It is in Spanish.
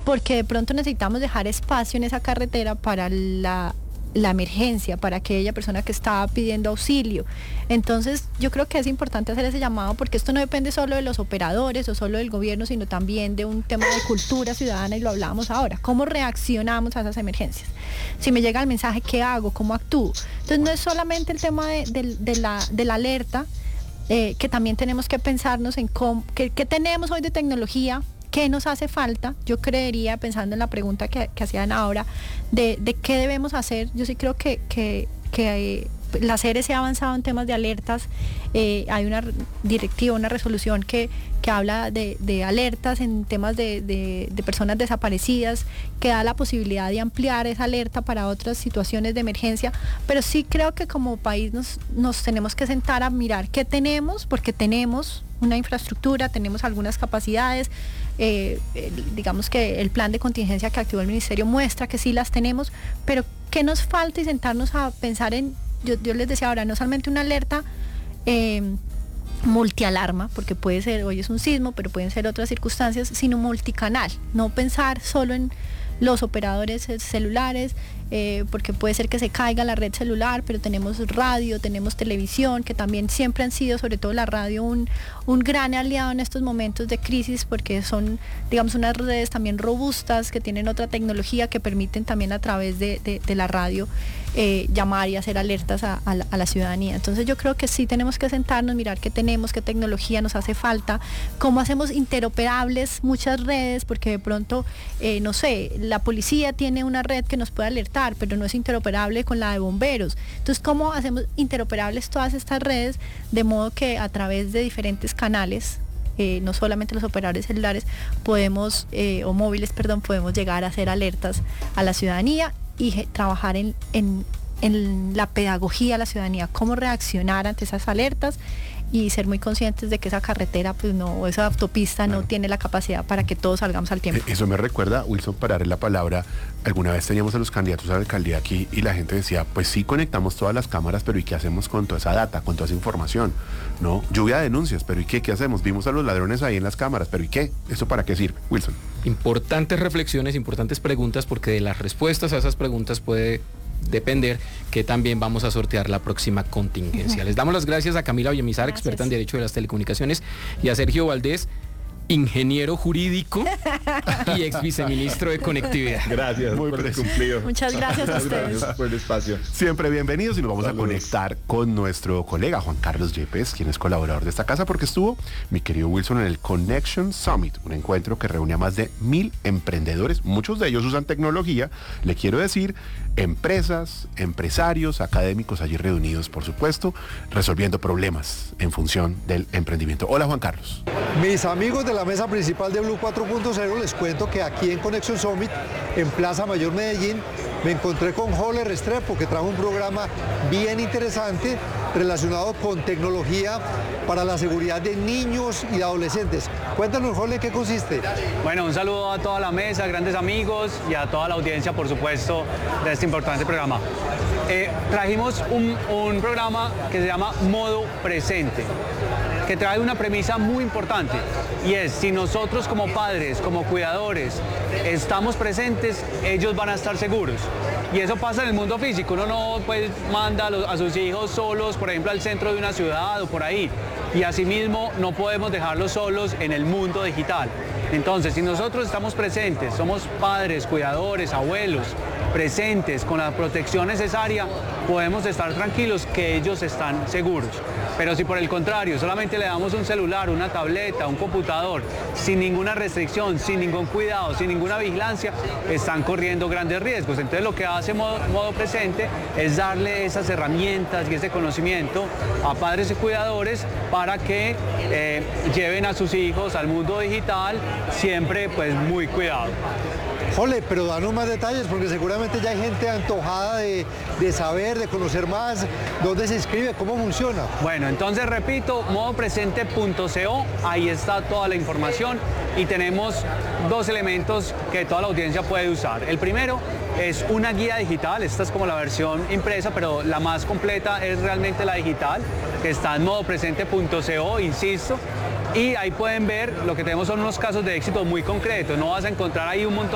porque de pronto necesitamos dejar espacio en esa carretera para la emergencia, para aquella persona que está pidiendo auxilio. Entonces yo creo que es importante hacer ese llamado, porque esto no depende solo de los operadores o solo del gobierno, sino también de un tema de cultura ciudadana, y lo hablábamos ahora, cómo reaccionamos a esas emergencias. Si me llega el mensaje, ¿qué hago? ¿Cómo actúo? Entonces no es solamente el tema de la alerta, que también tenemos que pensarnos en qué tenemos hoy de tecnología, qué nos hace falta. Yo creería, pensando en la pregunta que hacían ahora, de qué debemos hacer. Yo sí creo que la CRC ha avanzado en temas de alertas. Hay una directiva, una resolución que habla de alertas en temas de personas desaparecidas, que da la posibilidad de ampliar esa alerta para otras situaciones de emergencia. Pero sí creo que como país nos tenemos que sentar a mirar qué tenemos, porque tenemos una infraestructura, tenemos algunas capacidades. Digamos que el plan de contingencia que activó el ministerio muestra que sí las tenemos, pero ¿qué nos falta? Y sentarnos a pensar en, yo les decía ahora, no solamente una alerta multialarma, porque puede ser, hoy es un sismo, pero pueden ser otras circunstancias, sino multicanal, no pensar solo en los operadores celulares, porque puede ser que se caiga la red celular, pero tenemos radio, tenemos televisión, que también siempre han sido, sobre todo la radio, un gran aliado en estos momentos de crisis, porque son, digamos, unas redes también robustas, que tienen otra tecnología, que permiten también a través de la radio llamar y hacer alertas a la ciudadanía. Entonces yo creo que sí tenemos que sentarnos, mirar qué tenemos, qué tecnología nos hace falta, cómo hacemos interoperables muchas redes, porque de pronto, no sé, la policía tiene una red que nos puede alertar, pero no es interoperable con la de bomberos. Entonces, ¿cómo hacemos interoperables todas estas redes, de modo que a través de diferentes canales, no solamente los operadores celulares, podemos, o móviles, perdón, podemos llegar a hacer alertas a la ciudadanía y trabajar en la pedagogía a la ciudadanía, cómo reaccionar ante esas alertas, y ser muy conscientes de que esa carretera, pues no, o esa autopista no tiene la capacidad para que todos salgamos al tiempo. Eso me recuerda, Wilson, para darle la palabra, alguna vez teníamos a los candidatos a la alcaldía aquí y la gente decía, pues sí conectamos todas las cámaras, pero ¿y qué hacemos con toda esa data, con toda esa información? No, lluvia de denuncias, pero ¿y qué? ¿Qué hacemos? Vimos a los ladrones ahí en las cámaras, pero ¿y qué? ¿Eso para qué sirve, Wilson? Importantes reflexiones, importantes preguntas, porque de las respuestas a esas preguntas puede depender que también vamos a sortear la próxima contingencia. Les damos las gracias a Camila Villamizar, experta en Derecho de las Telecomunicaciones, y a Sergio Valdés, ingeniero jurídico y ex viceministro de Conectividad. Gracias por el cumplido. Muchas gracias a ustedes. Gracias por el espacio. Siempre bienvenidos, y nos vamos a conectar con nuestro colega Juan Carlos Yepes, quien es colaborador de esta casa, porque estuvo, mi querido Wilson, en el Connection Summit, un encuentro que reúne a más de 1000 emprendedores. Muchos de ellos usan tecnología, le quiero decir, empresas, empresarios, académicos allí reunidos, por supuesto, resolviendo problemas en función del emprendimiento. Hola, Juan Carlos. Mis amigos de la mesa principal de Blue 4.0, les cuento que aquí en Connection Summit, en Plaza Mayor Medellín, me encontré con Jole Restrepo, que trajo un programa bien interesante relacionado con tecnología para la seguridad de niños y adolescentes. Cuéntanos, Jole, ¿en qué consiste? Bueno, un saludo a toda la mesa, grandes amigos, y a toda la audiencia, por supuesto, de este importante programa. Trajimos un programa que se llama Modo Presente, que trae una premisa muy importante, y es: si nosotros como padres, como cuidadores, estamos presentes, ellos van a estar seguros. Y eso pasa en el mundo físico. Uno no pues manda a sus hijos solos, por ejemplo, al centro de una ciudad o por ahí, y asimismo no podemos dejarlos solos en el mundo digital. Entonces, si nosotros estamos presentes, somos padres, cuidadores, abuelos, presentes con la protección necesaria, podemos estar tranquilos que ellos están seguros. Pero si por el contrario solamente le damos un celular, una tableta, un computador, sin ninguna restricción, sin ningún cuidado, sin ninguna vigilancia, están corriendo grandes riesgos. Entonces lo que hace modo Presente es darle esas herramientas y ese conocimiento a padres y cuidadores para que lleven a sus hijos al mundo digital, siempre pues muy cuidado. Jole, pero danos más detalles, porque seguramente ya hay gente antojada de saber, de conocer más. ¿Dónde se inscribe? ¿Cómo funciona? Bueno, entonces repito, modopresente.co, ahí está toda la información, y tenemos dos elementos que toda la audiencia puede usar. El primero es una guía digital. Esta es como la versión impresa, pero la más completa es realmente la digital, que está en modopresente.co, insisto. Y ahí pueden ver, lo que tenemos son unos casos de éxito muy concretos. No vas a encontrar ahí un montón